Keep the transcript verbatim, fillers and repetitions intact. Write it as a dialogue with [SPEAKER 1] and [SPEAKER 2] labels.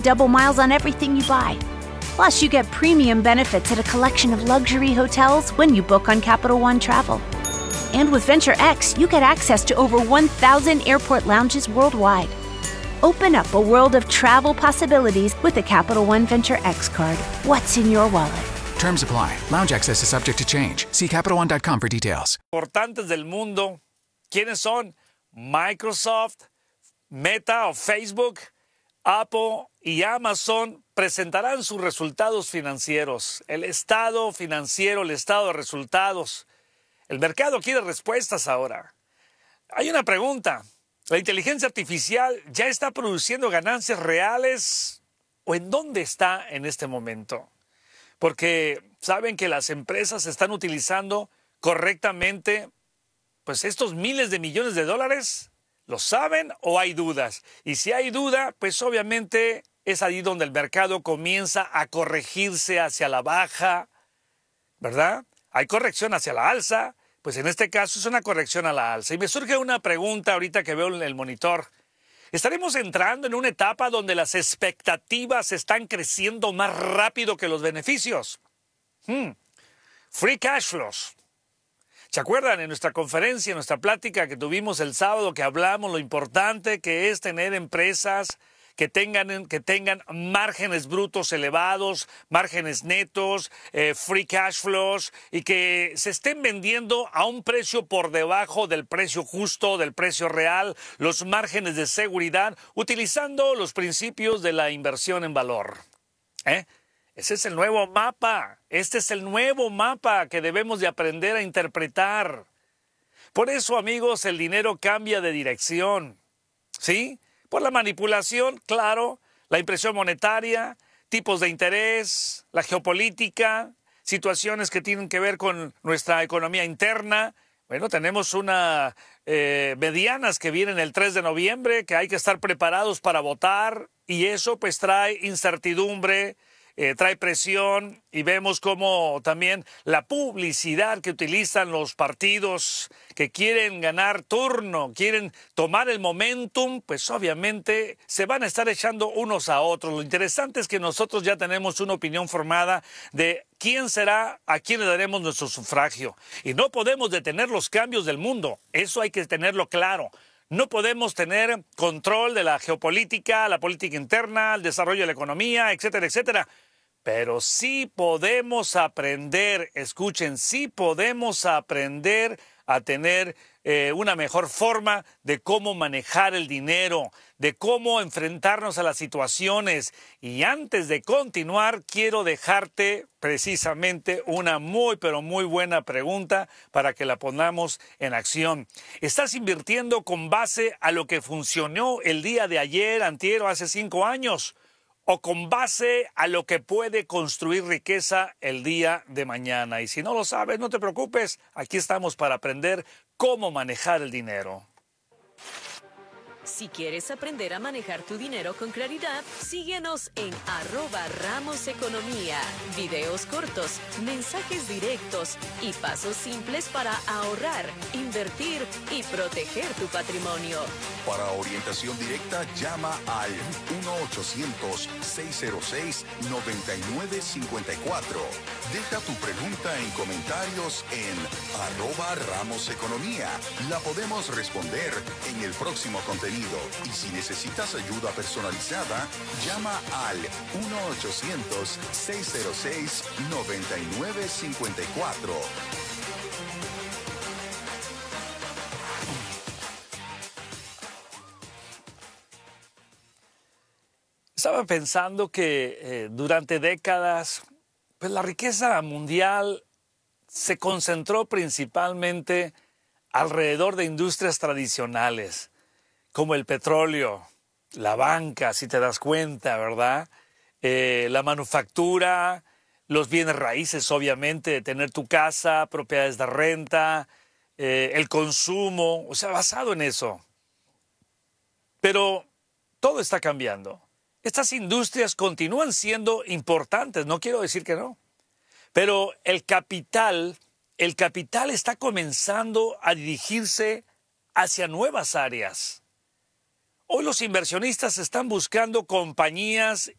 [SPEAKER 1] double miles on everything you buy. Plus, you get premium benefits at a collection of luxury hotels when you book on Capital One Travel. And with Venture X, you get access to over one thousand airport lounges worldwide. Open up a world of travel possibilities with the Capital One Venture X card. What's in your wallet?
[SPEAKER 2] Terms apply. Lounge access is subject to change. See Capital One dot com for details.
[SPEAKER 3] Importantes del mundo. ¿Quiénes son? Microsoft, Meta o Facebook, Apple y Amazon presentarán sus resultados financieros. El estado financiero, el estado de resultados. El mercado quiere respuestas ahora. Hay una pregunta. ¿La inteligencia artificial ya está produciendo ganancias reales o en dónde está en este momento? Porque saben que las empresas están utilizando correctamente pues estos miles de millones de dólares. ¿Lo saben o hay dudas? Y si hay duda, pues obviamente es ahí donde el mercado comienza a corregirse hacia la baja, ¿verdad? Hay corrección hacia la alza. Pues en este caso es una corrección a la alza. Y me surge una pregunta ahorita que veo en el monitor. ¿Estaremos entrando en una etapa donde las expectativas están creciendo más rápido que los beneficios? Hmm. Free cash flows. ¿Se acuerdan en nuestra conferencia, en nuestra plática que tuvimos el sábado, que hablamos lo importante que es tener empresas que tengan, que tengan márgenes brutos elevados, márgenes netos, eh, free cash flows y que se estén vendiendo a un precio por debajo del precio justo, del precio real, los márgenes de seguridad, utilizando los principios de la inversión en valor? ¿Eh? Ese es el nuevo mapa. Este es el nuevo mapa que debemos de aprender a interpretar. Por eso, amigos, el dinero cambia de dirección. ¿Sí? Por la manipulación, claro, la impresión monetaria, tipos de interés, la geopolítica, situaciones que tienen que ver con nuestra economía interna. Bueno, tenemos unas eh, medianas que vienen el tres de noviembre, que hay que estar preparados para votar, y eso pues trae incertidumbre, Eh, trae presión, y vemos cómo también la publicidad que utilizan los partidos que quieren ganar turno, quieren tomar el momentum, pues obviamente se van a estar echando unos a otros. Lo interesante es que nosotros ya tenemos una opinión formada de quién será, a quién le daremos nuestro sufragio. Y no podemos detener los cambios del mundo, eso hay que tenerlo claro. No podemos tener control de la geopolítica, la política interna, el desarrollo de la economía, etcétera, etcétera. Pero sí podemos aprender, escuchen, sí podemos aprender a tener eh, una mejor forma de cómo manejar el dinero, de cómo enfrentarnos a las situaciones. Y antes de continuar, quiero dejarte precisamente una muy, pero muy buena pregunta para que la pongamos en acción. ¿Estás invirtiendo con base a lo que funcionó el día de ayer, antier o hace cinco años? ¿O con base a lo que puede construir riqueza el día de mañana? Y si no lo sabes, no te preocupes. Aquí estamos para aprender cómo manejar el dinero.
[SPEAKER 4] Si quieres aprender a manejar tu dinero con claridad, síguenos en arroba Ramos Economía. Videos cortos, mensajes directos y pasos simples para ahorrar, invertir y proteger tu patrimonio.
[SPEAKER 5] Para orientación directa, llama al uno ochocientos, seis cero seis, nueve nueve cinco cuatro. Deja tu pregunta en comentarios en arroba Ramos Economía. La podemos responder en el próximo contenido. Y si necesitas ayuda personalizada, llama al uno ochocientos, seis cero seis, nueve nueve cinco cuatro.
[SPEAKER 3] Estaba pensando que eh, durante décadas, pues la riqueza mundial se concentró principalmente alrededor de industrias tradicionales, como el petróleo, la banca, si te das cuenta, ¿verdad? Eh, la manufactura, los bienes raíces, obviamente, de tener tu casa, propiedades de renta, eh, el consumo, o sea, basado en eso. Pero todo está cambiando. Estas industrias continúan siendo importantes, no quiero decir que no. Pero el capital, el capital está comenzando a dirigirse hacia nuevas áreas. Hoy los inversionistas están buscando compañías